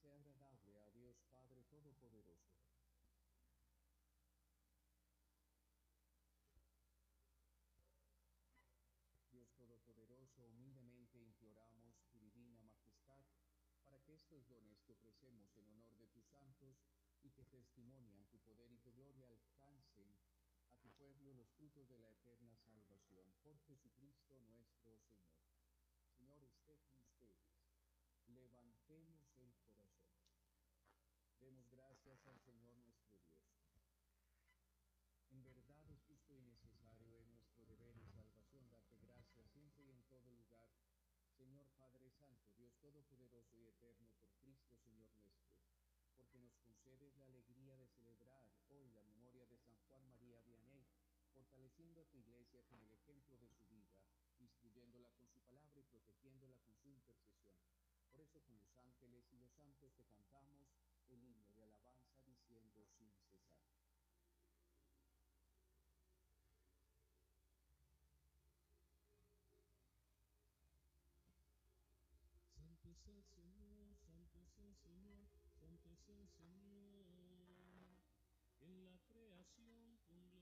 parece agradable a Dios Padre Todopoderoso. Dios Todopoderoso, humildemente imploramos tu divina majestad para que estos dones que ofrecemos en honor de tus santos y que testimonian tu poder y tu gloria alcancen a tu pueblo los frutos de la eterna salvación. Por Jesucristo nuestro Señor. Señor, esté con ustedes. Levantemos el corazón. Demos gracias al Señor nuestro Dios. En verdad es justo y necesario, en nuestro deber y salvación, darte gracias siempre y en todo lugar, Señor Padre Santo, Dios Todopoderoso y Eterno, por Cristo Señor nuestro, porque nos concedes la alegría de celebrar hoy la memoria de San Juan María Vianney, fortaleciendo a tu Iglesia con el ejemplo de su vida, instruyéndola con su palabra y protegiéndola con su intercesión. Por eso con los ángeles y los santos te cantamos el himno de alabanza diciendo sin cesar. Santo es el Señor, santo es el Señor, santo es el Señor. En la creación con